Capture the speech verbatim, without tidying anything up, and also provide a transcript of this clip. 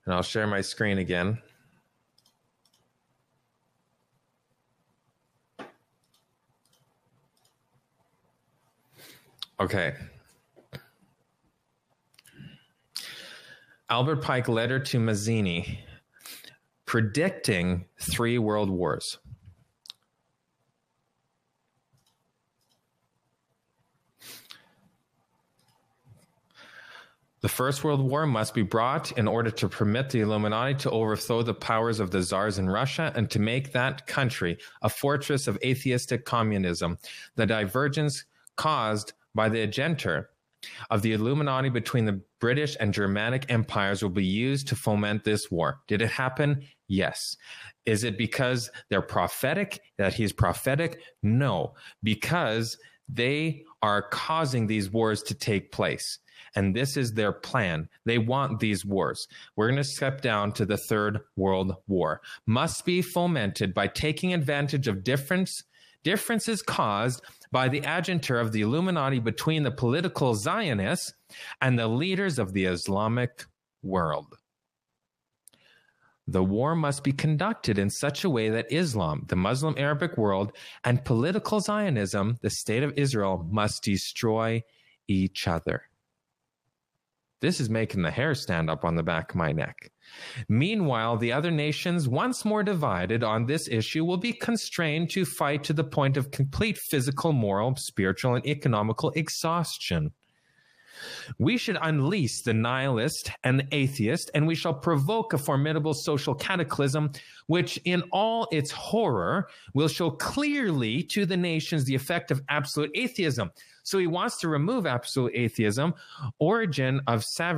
And I'll share my screen again. Okay. Albert Pike letter to Mazzini, predicting three world wars. The First World War must be brought in order to permit the Illuminati to overthrow the powers of the czars in Russia and to make that country a fortress of atheistic communism. The divergence caused by the agenda of the Illuminati between the British and Germanic empires will be used to foment this war. Did it happen? Yes. Is it because they're prophetic, that he's prophetic? No, because they are causing these wars to take place. And this is their plan. They want these wars. We're going to step down to the Third World War. Must be fomented by taking advantage of difference, differences caused by the agenda of the Illuminati between the political Zionists and the leaders of the Islamic world. The war must be conducted in such a way that Islam, the Muslim Arabic world, and political Zionism, the state of Israel, must destroy each other. This is making the hair stand up on the back of my neck. Meanwhile, the other nations, once more divided on this issue, will be constrained to fight to the point of complete physical, moral, spiritual, and economical exhaustion. We should unleash the nihilist and the atheist, and we shall provoke a formidable social cataclysm, which in all its horror will show clearly to the nations the effect of absolute atheism. So he wants to remove absolute atheism, origin of savagery.